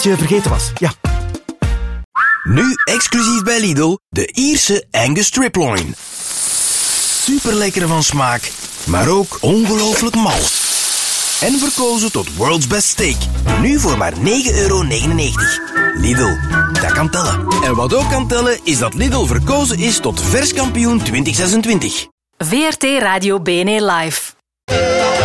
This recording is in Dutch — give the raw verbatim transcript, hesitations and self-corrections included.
je vergeten was, ja. Nu exclusief bij Lidl, de Ierse Angus Striploin. Super lekker van smaak, maar ook ongelooflijk mals. En verkozen tot World's Best Steak. Nu voor maar negen euro negenennegentig. Lidl, dat kan tellen. En wat ook kan tellen, is dat Lidl verkozen is tot verskampioen twintig zesentwintig. V R T Radio B N E Live.